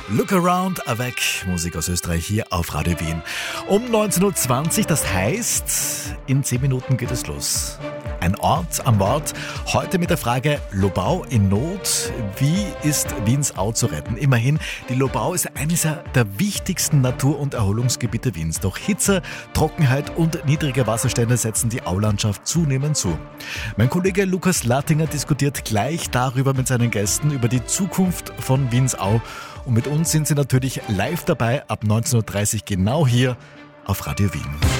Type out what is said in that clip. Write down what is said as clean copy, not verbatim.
Look Around avec Musik aus Österreich hier auf Radio Wien. Um 19.20 Uhr, das heißt, in 10 Minuten geht es los. Ein Ort am Wort, heute mit der Frage Lobau in Not. Wie ist Wiens Au zu retten? Immerhin, die Lobau ist eines der wichtigsten Natur- und Erholungsgebiete Wiens. Doch Hitze, Trockenheit und niedrige Wasserstände setzen die Aulandschaft zunehmend zu. Mein Kollege Lukas Lattinger diskutiert gleich darüber mit seinen Gästen, über die Zukunft von Wiens Au. Und mit uns sind sie natürlich live dabei ab 19.30 Uhr genau hier auf Radio Wien.